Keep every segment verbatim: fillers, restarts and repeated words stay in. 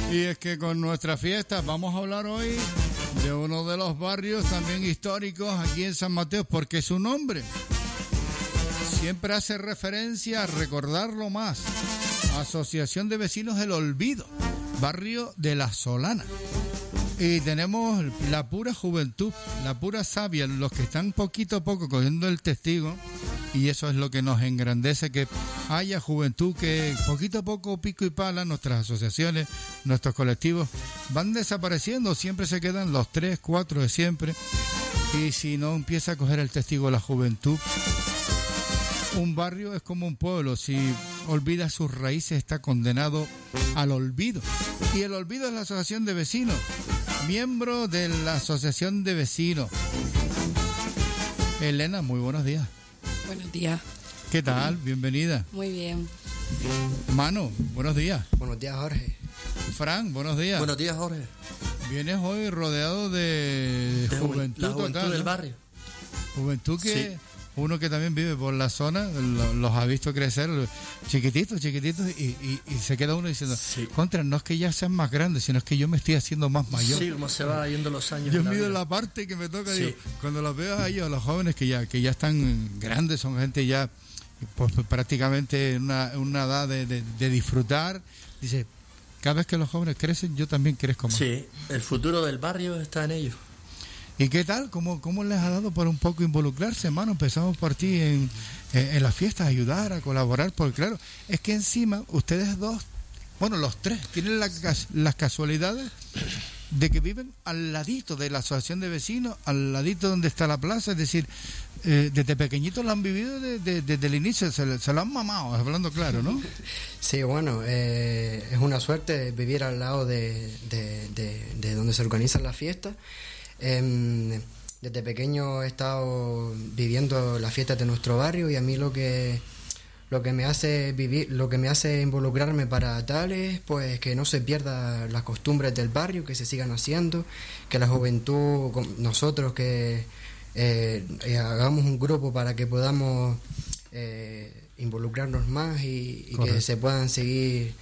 Y es que con nuestras fiestas vamos a hablar hoy de uno de los barrios también históricos aquí en San Mateo, porque su nombre siempre hace referencia a recordarlo más. Asociación de Vecinos El Olvido, barrio de La Solana. Y tenemos la pura juventud, la pura savia, los que están poquito a poco cogiendo el testigo, y eso es lo que nos engrandece, que haya juventud que poquito a poco, pico y pala, nuestras asociaciones, nuestros colectivos van desapareciendo, siempre se quedan los tres, cuatro de siempre, y si no empieza a coger el testigo la juventud, un barrio es como un pueblo, si olvida sus raíces está condenado al olvido, y el olvido es la asociación de vecinos, miembro de la asociación de vecinos. Elena, muy buenos días. Buenos días. ¿Qué tal? Bienvenida. Muy bien. Manu, buenos días. Buenos días, Jorge. Fran, buenos días. Buenos días, Jorge. Vienes hoy rodeado de, de juventud, la juventud acá, del ¿no? barrio. Juventud que... Sí. Uno que también vive por la zona, lo, los ha visto crecer chiquititos, chiquititos, y, y, y se queda uno diciendo, sí. Contra, no es que ya sean más grandes, sino es que yo me estoy haciendo más mayor. Sí, como se va yendo los años. Yo la mido vida. la parte que me toca, Sí. digo, cuando los veo a ellos, a los jóvenes que ya, que ya están grandes, son gente ya pues, prácticamente en una, una edad de, de, de disfrutar, dice, cada vez que los jóvenes crecen, yo también crezco más. Sí, el futuro del barrio está en ellos. ¿Y qué tal? ¿Cómo, cómo les ha dado por un poco involucrarse, hermano? Empezamos por ti en, en, en las fiestas, a ayudar, a colaborar, porque claro, es que encima ustedes dos, bueno, los tres, tienen la, las casualidades de que viven al ladito de la asociación de vecinos, al ladito donde está la plaza, es decir, eh, desde pequeñitos lo han vivido de, de, desde el inicio, se, se lo han mamado, hablando claro, ¿no? Sí, bueno, eh, es una suerte vivir al lado de, de, de, de donde se organizan las fiestas. Eh, desde pequeño he estado viviendo las fiestas de nuestro barrio y a mí lo que lo que me hace vivir, lo que me hace involucrarme para tal es pues que no se pierda las costumbres del barrio, que se sigan haciendo, que la juventud, nosotros que eh, eh, hagamos un grupo para que podamos eh, involucrarnos más y, y que se puedan seguir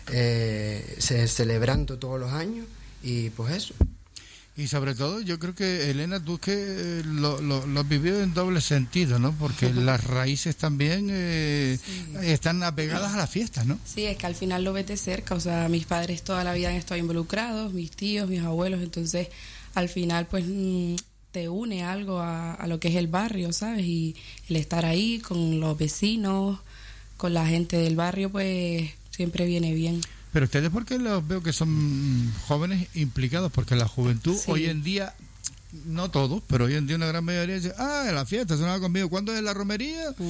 eh, se, celebrando todos los años y pues eso. Y sobre todo, yo creo que, Elena, tú que lo, lo, lo has vivido en doble sentido, ¿no? Porque las raíces también eh, sí. están apegadas a las fiestas, ¿no? Sí, es que al final lo ves de cerca, o sea, mis padres toda la vida han estado involucrados, mis tíos, mis abuelos, entonces al final pues te une algo a, a lo que es el barrio, ¿sabes? Y el estar ahí con los vecinos, con la gente del barrio, pues siempre viene bien. Pero ustedes, ¿por qué los veo que son jóvenes implicados? Porque la juventud sí. Hoy en día, no todos, pero hoy en día una gran mayoría dice, ah, la fiesta, se va conmigo. ¿Cuándo es la romería? Mm.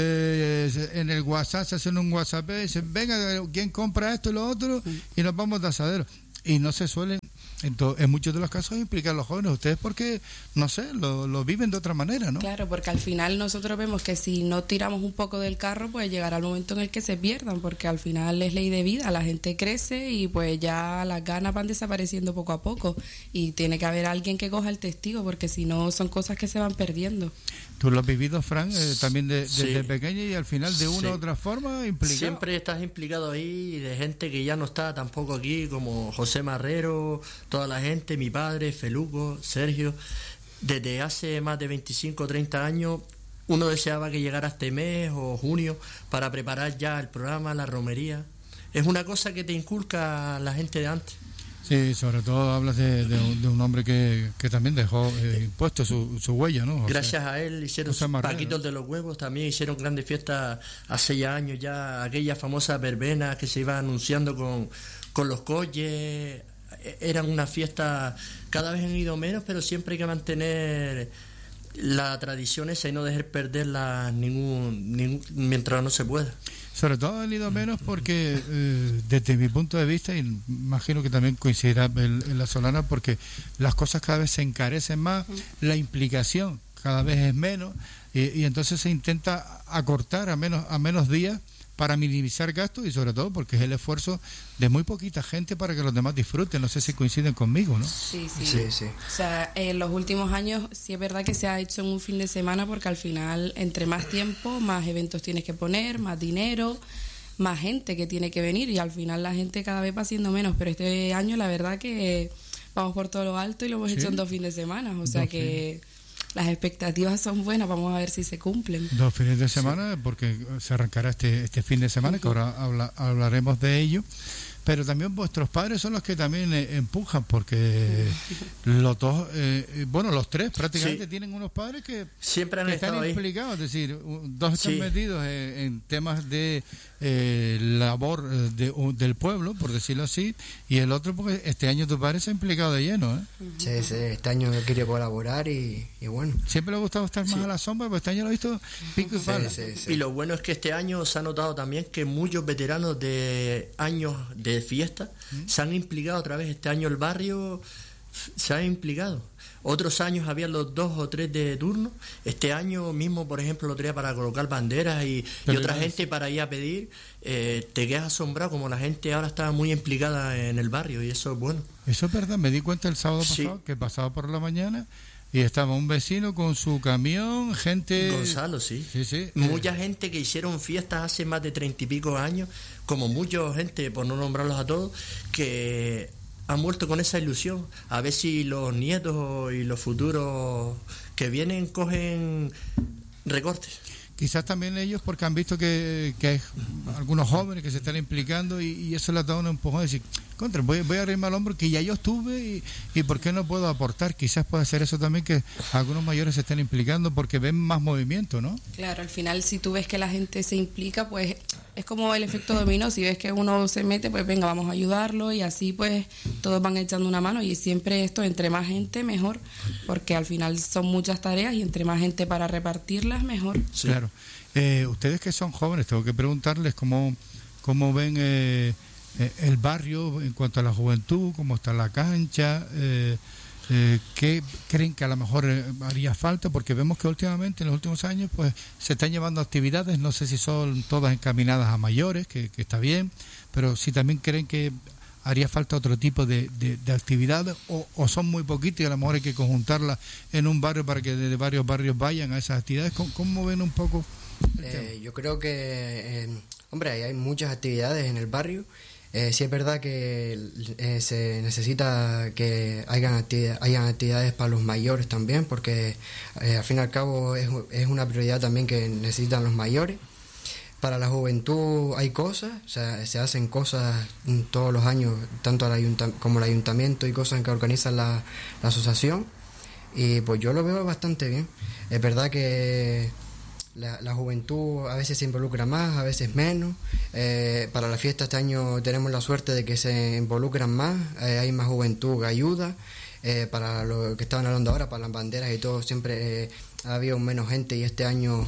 Eh, en el WhatsApp se hacen un WhatsApp y dicen, venga, ¿quién compra esto y lo otro? Mm. Y nos vamos de asadero. Y no se suelen, en, to, en muchos de los casos, implicar a los jóvenes. Ustedes porque, no sé, lo, lo viven de otra manera, ¿no? Claro, porque al final nosotros vemos que si no tiramos un poco del carro, pues llegará el momento en el que se pierdan, porque al final es ley de vida, la gente crece y pues ya las ganas van desapareciendo poco a poco y tiene que haber alguien que coja el testigo, porque si no son cosas que se van perdiendo. Tú lo has vivido, Fran, eh, también de, sí. desde pequeño y al final de una u sí. otra forma implicado. Siempre estás implicado ahí, de gente que ya no está tampoco aquí, como José Marrero, toda la gente, mi padre, Feluco, Sergio. Desde hace más de veinticinco o treinta años, uno deseaba que llegara este mes o junio para preparar ya el programa, la romería. Es una cosa que te inculca la gente de antes. Sí, sobre todo hablas de, de, un, de un hombre que, que también dejó eh, impuesto su, su huella, ¿no? José, Gracias a él hicieron Paquitos de los Huevos, también hicieron grandes fiestas hace ya años ya, aquellas famosas verbenas que se iban anunciando con, con los colles, eran una fiesta, cada vez han ido menos, pero siempre hay que mantener la tradición esa y no dejar perderla ningún, ningún mientras no se pueda. Sobre todo han ido menos porque eh, desde mi punto de vista, y imagino que también coincidirá en, en la Solana, porque las cosas cada vez se encarecen más, la implicación cada vez es menos y, y entonces se intenta acortar a menos a menos días para minimizar gastos y sobre todo porque es el esfuerzo de muy poquita gente para que los demás disfruten. No sé si coinciden conmigo, ¿no? Sí, sí. Sí, sí. O sea, en los últimos años sí es verdad que se ha hecho en un fin de semana porque al final, entre más tiempo, más eventos tienes que poner, más dinero más gente que tiene que venir y al final la gente cada vez va siendo menos, pero este año la verdad que vamos por todo lo alto y lo hemos ¿Sí? hecho en dos fines de semana, o sea dos que fines. Las expectativas son buenas, vamos a ver si se cumplen. Dos fines de semana, sí. porque se arrancará este, este fin de semana, uh-huh. que ahora habla, hablaremos de ello. Pero también vuestros padres son los que también eh, empujan, porque los dos, eh, bueno, los tres prácticamente sí. tienen unos padres que siempre han que estado están ahí. implicados, es decir, dos están sí. metidos en, en temas de eh, labor de, del pueblo, por decirlo así, y el otro porque este año tu padre se ha implicado de lleno, ¿eh? Sí, sí, este año quiere colaborar y, y bueno. Siempre le ha gustado estar más sí. a la sombra, pero este año lo he visto pico y pala. Sí, sí, sí. Y lo bueno es que este año se ha notado también que muchos veteranos de años de fiesta ¿Mm? se han implicado otra vez. Este año el barrio se ha implicado. Otros años había los dos o tres de turno. Este año mismo, por ejemplo, lo traía para colocar banderas y, y otra gente para ir a pedir. Eh, te quedas asombrado como la gente ahora está muy implicada en el barrio y eso es bueno. Eso es verdad. Me di cuenta el sábado pasado sí. que pasaba por la mañana y estaba un vecino con su camión, gente... Gonzalo, sí. sí, sí. Mucha gente que hicieron fiestas hace más de treinta y pico años, como mucha gente, por no nombrarlos a todos, que han muerto con esa ilusión. A ver si los nietos y los futuros que vienen cogen recortes. Quizás también ellos porque han visto que, que hay algunos jóvenes que se están implicando y, y eso les da un empujón de decir, contra, voy, voy a arrimar al hombro que ya yo estuve y, y ¿por qué no puedo aportar? Quizás puede ser eso también, que algunos mayores se estén implicando porque ven más movimiento, ¿no? Claro, al final si tú ves que la gente se implica, pues es como el efecto dominó. Si ves que uno se mete, pues venga, vamos a ayudarlo y así pues todos van echando una mano y siempre esto, entre más gente mejor, porque al final son muchas tareas y entre más gente para repartirlas mejor. Sí. Claro. Eh, ustedes que son jóvenes, tengo que preguntarles cómo, cómo ven eh, eh, el barrio en cuanto a la juventud, cómo está la cancha, eh, eh, qué creen que a lo mejor eh, haría falta, porque vemos que últimamente, en los últimos años, pues se están llevando actividades, no sé si son todas encaminadas a mayores, que, que está bien, pero si también creen que haría falta otro tipo de, de, de actividades o, o son muy poquitas y a lo mejor hay que conjuntarlas en un barrio para que de varios barrios vayan a esas actividades. ¿Cómo, cómo ven un poco? Eh, yo creo que, eh, hombre, hay muchas actividades en el barrio. Eh, sí es verdad que eh, se necesita que hayan, actividad, hayan actividades para los mayores también, porque eh, al fin y al cabo es, es una prioridad también que necesitan los mayores. Para la juventud hay cosas, o sea, se hacen cosas todos los años, tanto el ayuntamiento como el ayuntamiento y cosas que organiza la, la asociación, y pues yo lo veo bastante bien. Es verdad que la, la juventud a veces se involucra más, a veces menos. Eh, para la fiesta este año tenemos la suerte de que se involucran más, eh, hay más juventud que ayuda. Eh, para lo que estaban hablando ahora, para las banderas y todo, siempre eh, ha habido menos gente y este año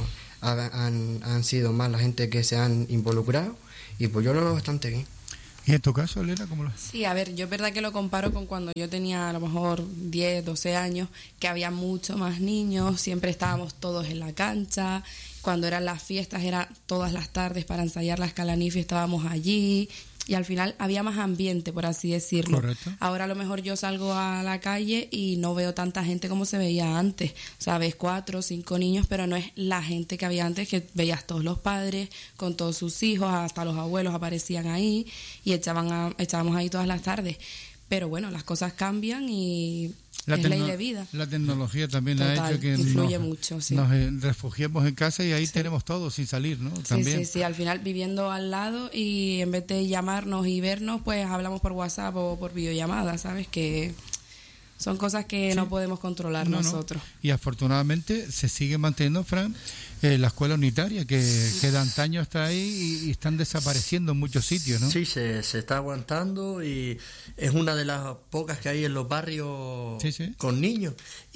Han, han sido más la gente que se han involucrado y pues yo lo veo bastante bien. ¿Y en tu caso, Elena, cómo lo ves? Sí, a ver, yo es verdad que lo comparo con cuando yo tenía a lo mejor diez, doce años, que había mucho más niños, siempre estábamos todos en la cancha, cuando eran las fiestas era todas las tardes para ensayar las calanifes, estábamos allí y al final había más ambiente, por así decirlo. Correcto. Ahora a lo mejor yo salgo a la calle y no veo tanta gente como se veía antes. O sea, ves cuatro o cinco niños, pero no es la gente que había antes, que veías todos los padres con todos sus hijos, hasta los abuelos aparecían ahí y echaban a, echábamos ahí todas las tardes. Pero bueno, las cosas cambian y la es tecno- ley de vida. La tecnología también Total, ha hecho que influye nos, mucho, sí. nos eh, refugiemos en casa y ahí Sí. tenemos todo sin salir, ¿no? Sí, También. sí, sí, al final viviendo al lado y en vez de llamarnos y vernos, pues hablamos por WhatsApp o por videollamada, ¿sabes? Que son cosas que Sí. no podemos controlar No, no. nosotros. Y afortunadamente se sigue manteniendo, Fran, eh, la escuela unitaria, que, que de antaño está ahí y, y están desapareciendo en muchos sitios, ¿no? Sí, se, se está aguantando y es una de las pocas que hay en los barrios sí, sí. con niños.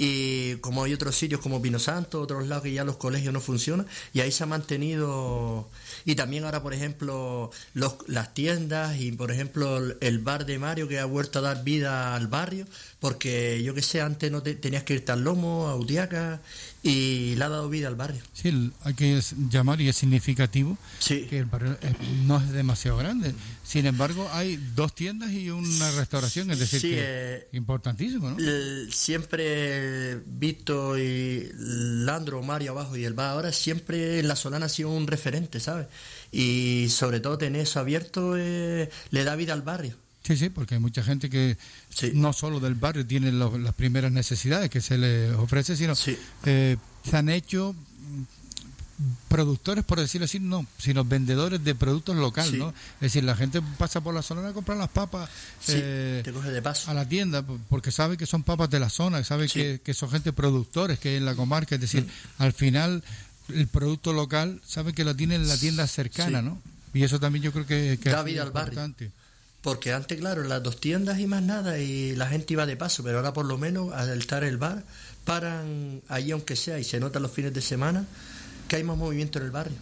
Y como hay otros sitios como Pino Santo, otros lados que ya los colegios no funcionan, y ahí se ha mantenido. Y también ahora, por ejemplo, los, las tiendas y, por ejemplo, el bar de Mario, que ha vuelto a dar vida al barrio, porque yo que sé, antes no te, tenías que irte al Lomo, a Utiaca, y le ha dado vida al barrio. Sí, hay que llamar, y es significativo, sí. que el barrio es, no es demasiado grande. Sin embargo, hay dos tiendas y una restauración, es decir, sí, que eh, importantísimo, ¿no? El, siempre Víctor y Landro, Mario abajo y el bar ahora, siempre en La Solana ha sido un referente, ¿sabes? Y sobre todo tener eso abierto eh, le da vida al barrio. Sí, sí, porque hay mucha gente que sí. no solo del barrio tiene lo, las primeras necesidades que se les ofrece, sino sí. eh, se han hecho productores, por decirlo así, no, sino vendedores de productos locales, sí. ¿no? Es decir, la gente pasa por la zona a comprar las papas sí, eh, te coge de paso. a la tienda, porque sabe que son papas de la zona, sabe sí. que, que son gente productores que hay en la comarca, es decir, mm. al final el producto local sabe que lo tiene en la tienda cercana, sí. ¿no? Y eso también yo creo que, que da es vida al importante. Barrio. Porque antes, claro, las dos tiendas y más nada, y la gente iba de paso, pero ahora por lo menos, al estar el bar, paran allí aunque sea, y se nota los fines de semana que hay más movimiento en el barrio.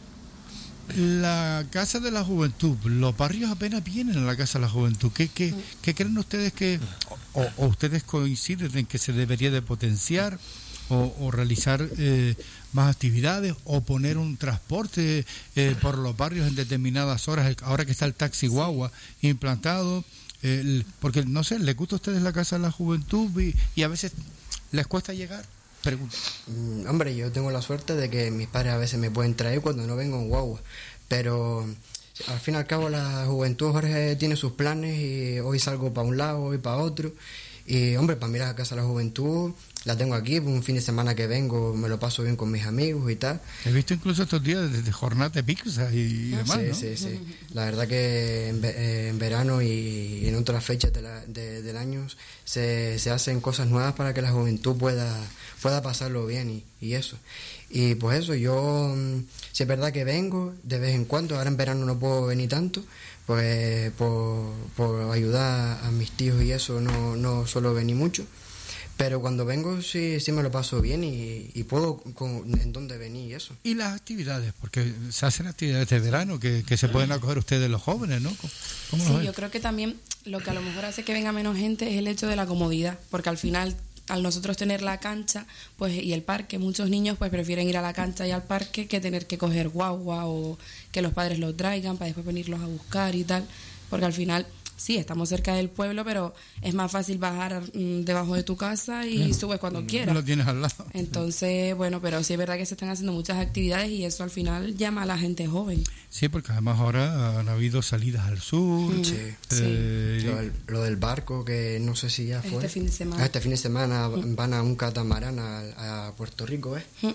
La Casa de la Juventud, los barrios apenas vienen a la Casa de la Juventud. ¿Qué, qué, qué creen ustedes que, o, o ustedes coinciden en que se debería de potenciar o, o realizar eh, más actividades o poner un transporte eh, por los barrios en determinadas horas, ahora que está el taxi guagua implantado? Eh, porque, no sé, ¿les gusta a ustedes la Casa de la Juventud y, y a veces les cuesta llegar? Pregunta. Mm, hombre, yo tengo la suerte de que mis padres a veces me pueden traer cuando no vengo en guagua, pero al fin y al cabo la juventud, Jorge, tiene sus planes y hoy salgo para un lado, hoy para otro, y hombre, para mirar a Casa de la Juventud la tengo aquí, un fin de semana que vengo me lo paso bien con mis amigos y tal. He visto incluso estos días desde jornadas de pizza y demás, sí, ¿no? Sí, sí, la verdad que en, en verano y en otras fechas de la, de, del año se, se hacen cosas nuevas para que la juventud pueda, pueda pasarlo bien y, y eso. Y pues eso, yo, si es verdad que vengo de vez en cuando, ahora en verano no puedo venir tanto, pues por, por ayudar a mis tíos y eso no, no suelo venir mucho. Pero cuando vengo sí, sí me lo paso bien y, y puedo con, en dónde venir y eso. Y las actividades, porque se hacen actividades de verano que, que se pueden acoger ustedes los jóvenes, ¿no? ¿Cómo sí, yo creo que también lo que a lo mejor hace que venga menos gente es el hecho de la comodidad, porque al final, al nosotros tener la cancha pues y el parque, muchos niños pues prefieren ir a la cancha y al parque que tener que coger guagua o que los padres los traigan para después venirlos a buscar y tal, porque al final... Sí, estamos cerca del pueblo, pero es más fácil bajar mm, debajo de tu casa y sí. subes cuando quieras. Lo tienes al lado. Entonces, bueno, pero sí es verdad que se están haciendo muchas actividades y eso al final llama a la gente joven. Sí, porque además ahora han habido salidas al sur. Mm. Sí. Eh, sí. Lo, del, lo del barco, que no sé si ya fue. Este fin de semana. Ah, este fin de semana mm. van a un catamarán a, a Puerto Rico, ¿eh? Mm.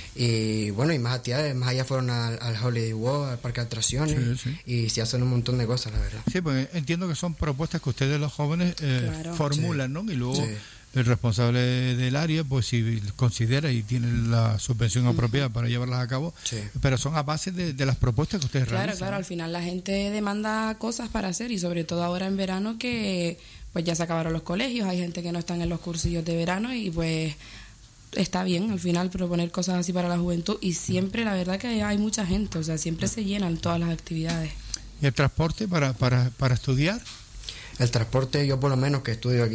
Y bueno, y más actividades, más allá fueron al, al Holiday World, al parque de atracciones, sí, sí. y se hacen un montón de cosas, la verdad. Sí, pues entiendo que son propuestas que ustedes los jóvenes eh, claro. formulan, sí. ¿no? Y luego sí. el responsable del área, pues si considera y tiene la subvención uh-huh. apropiada para llevarlas a cabo, sí. pero son a base de, de las propuestas que ustedes claro, realizan. Claro, claro, al final la gente demanda cosas para hacer y sobre todo ahora en verano que pues ya se acabaron los colegios, hay gente que no están en los cursillos de verano y pues... está bien al final proponer cosas así para la juventud y siempre la verdad que hay mucha gente, o sea, siempre se llenan todas las actividades. ¿Y el transporte para, para, para estudiar? El transporte, yo por lo menos que estudio aquí